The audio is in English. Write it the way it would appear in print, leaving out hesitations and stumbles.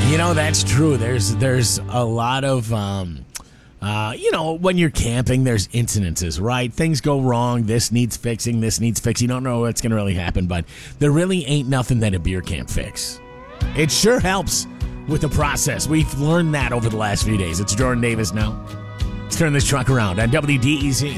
That's true. There's a lot of, when you're camping, there's incidences, right? Things go wrong. This needs fixing. You don't know what's going to really happen, but there really ain't nothing that a beer can't fix. It sure helps with the process. We've learned that over the last few days. It's Jordan Davis now. Let's turn this truck around on WDEZ.